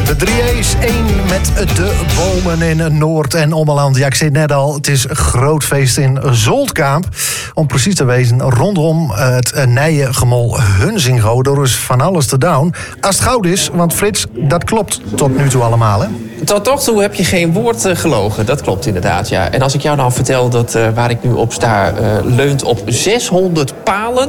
De 3A's, 1 met de bomen in Noord- en Ommeland. Ja, ik zei het net al, het is een groot feest in Zoltkamp. Om precies te wezen, rondom het Nijengemol Hunsingo. Er is van alles te doen. Als het goud is, want Frits, dat klopt tot nu toe allemaal, hè? Tot nog toe heb je geen woord gelogen. Dat klopt inderdaad, ja. En als ik jou nou vertel dat waar ik nu op sta leunt op 600 palen,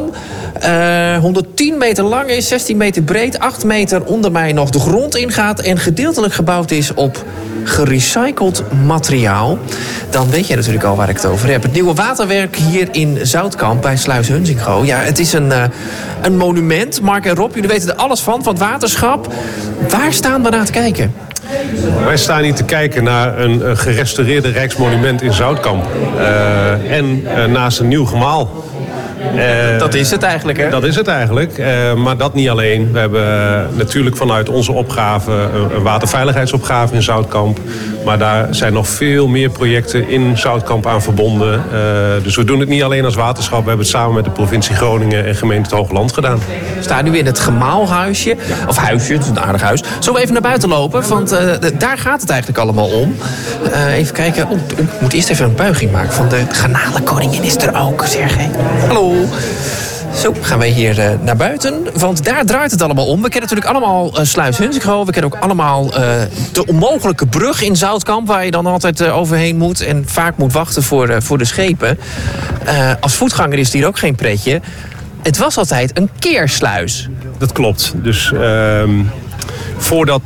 110 meter lang is, 16 meter breed, 8 meter onder mij nog de grond ingaat en gedeeltelijk gebouwd is op gerecycled materiaal, dan weet je natuurlijk al waar ik het over heb. Het nieuwe waterwerk hier in Zoutkamp bij Sluis Hunsingo. Ja, het is een monument. Mark en Rob, jullie weten er alles van het waterschap. Waar staan we naar te kijken? Wij staan hier te kijken naar een gerestaureerde rijksmonument in Zoutkamp. En naast een nieuw gemaal. Dat is het eigenlijk, hè? Dat is het eigenlijk. Maar dat niet alleen. We hebben natuurlijk vanuit onze opgave een waterveiligheidsopgave in Zoutkamp. Maar daar zijn nog veel meer projecten in Zoutkamp aan verbonden. Dus we doen het niet alleen als waterschap. We hebben het samen met de provincie Groningen en gemeente het Hoogland gedaan. We staan nu in het gemaalhuisje. Ja. Of huisje, het is een aardig huis. Zullen we even naar buiten lopen? Want daar gaat het eigenlijk allemaal om. Even kijken. Ik moet eerst even een buiging maken. Van de garnalenkoningin is er ook, Sergej. Hallo. Zo, gaan we hier naar buiten. Want daar draait het allemaal om. We kennen natuurlijk allemaal Sluis Hunsingo. We kennen ook allemaal de onmogelijke brug in Zoutkamp, waar je dan altijd overheen moet en vaak moet wachten voor de schepen. Als voetganger is het hier ook geen pretje. Het was altijd een keersluis. Dat klopt. Dus voordat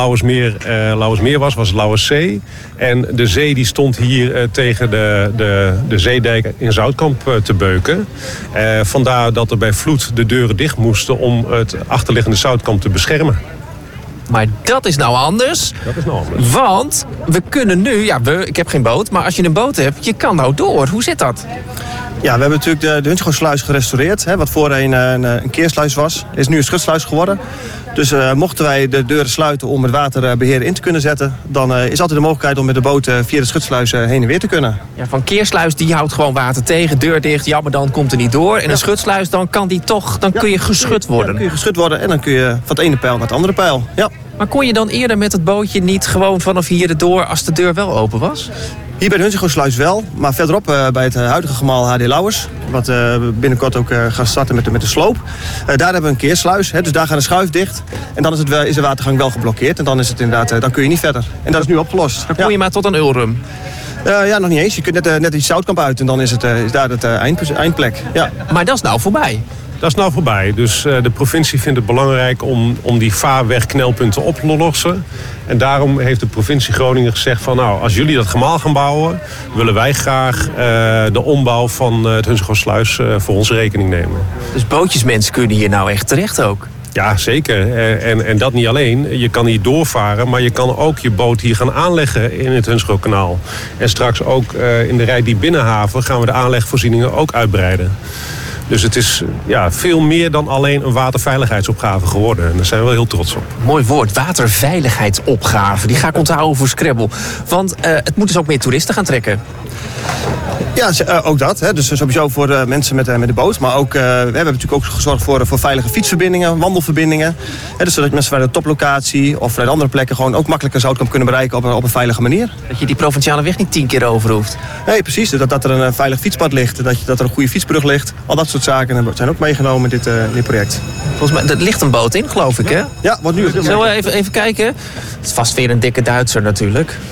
Lauwersmeer was het Lauwerszee. En de zee die stond hier tegen de zeedijk in Zoutkamp te beuken. Vandaar dat er bij vloed de deuren dicht moesten om het achterliggende Zoutkamp te beschermen. Maar dat is nou anders. Dat is nou anders. Want we kunnen nu, ik heb geen boot, maar als je een boot hebt, je kan nou door. Hoe zit dat? Ja, we hebben natuurlijk de Hunsingo-sluis gerestaureerd. Hè, wat voorheen een keersluis was. Is nu een schutsluis geworden. Dus mochten wij de deuren sluiten om het waterbeheer in te kunnen zetten, dan is altijd de mogelijkheid om met de boot via de schutsluis heen en weer te kunnen. Ja, van keersluis die houdt gewoon water tegen, deur dicht, jammer dan komt er niet door. En een schutsluis, dan kan die toch, kun je geschud worden. Ja, dan kun je geschud worden en dan kun je van het ene pijl naar het andere pijl. Ja. Maar kon je dan eerder met het bootje niet gewoon vanaf hier erdoor als de deur wel open was? Hier bij de Hunsingo-sluis wel, maar verderop bij het huidige gemaal HD Lauwers, wat binnenkort ook gaat starten met de sloop. Daar hebben we een keersluis, dus daar gaat de schuif dicht. En dan is de watergang wel geblokkeerd en dan is het inderdaad, dan kun je niet verder. En dat is nu opgelost. Dan kon je maar tot een Ulrum. Ja, nog niet eens. Je kunt net iets Zoutkamp uit en dan is daar het eindplek. Ja. Maar dat is nou voorbij. Dat is nou voorbij. Dus de provincie vindt het belangrijk om die vaarwegknelpunten op te lossen. En daarom heeft de provincie Groningen gezegd van, nou, als jullie dat gemaal gaan bouwen, willen wij graag de ombouw van het Hunsingo-sluis voor onze rekening nemen. Dus bootjesmensen kunnen hier nou echt terecht ook? Ja, zeker. En dat niet alleen. Je kan hier doorvaren, maar je kan ook je boot hier gaan aanleggen in het Hunsingo-kanaal. En straks ook in de Rijdiep Binnenhaven gaan we de aanlegvoorzieningen ook uitbreiden. Dus het is veel meer dan alleen een waterveiligheidsopgave geworden. En daar zijn we wel heel trots op. Mooi woord, waterveiligheidsopgave. Die ga ik onthouden voor Scrabble. Want het moet dus ook meer toeristen gaan trekken. Ja, ook dat. Hè. Dus sowieso voor mensen met de boot. Maar ook, we hebben natuurlijk ook gezorgd voor veilige fietsverbindingen, wandelverbindingen. Hè, dus zodat mensen bij de toplocatie of vanuit andere plekken gewoon ook makkelijker Zoutkamp kunnen bereiken op een veilige manier. Dat je die provinciale weg niet 10 keer over hoeft. Nee, precies. Dat er een veilig fietspad ligt, dat er een goede fietsbrug ligt. Al dat soort zaken zijn ook meegenomen in dit project. Volgens mij, er ligt een boot in, geloof ik, hè? Ja, wat nu. Zullen we even kijken? Het is vast weer een dikke Duitser natuurlijk.